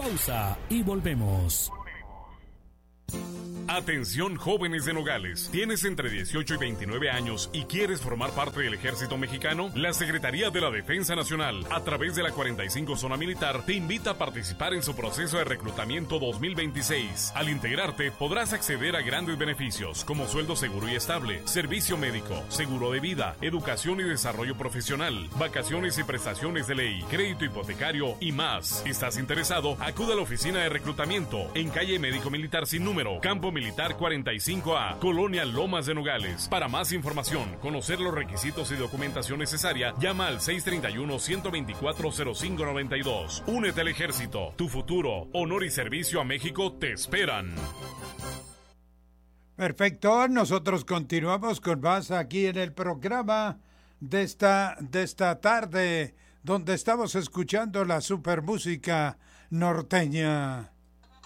pausa y volvemos. Atención, jóvenes de Nogales. ¿Tienes entre 18 y 29 años y quieres formar parte del Ejército Mexicano? La Secretaría de la Defensa Nacional, a través de la 45 Zona Militar, te invita a participar en su proceso de reclutamiento 2026. Al integrarte, podrás acceder a grandes beneficios, como sueldo seguro y estable, servicio médico, seguro de vida, educación y desarrollo profesional, vacaciones y prestaciones de ley, crédito hipotecario y más. ¿Estás interesado? Acude a la oficina de reclutamiento en calle Médico Militar sin número, Campo Militar 45A, Colonia Lomas de Nogales. Para más información, conocer los requisitos y documentación necesaria, llama al 631-124-0592. Únete al ejército. Tu futuro, honor y servicio a México te esperan. Perfecto, nosotros continuamos con más aquí en el programa de esta tarde, donde estamos escuchando la super música norteña.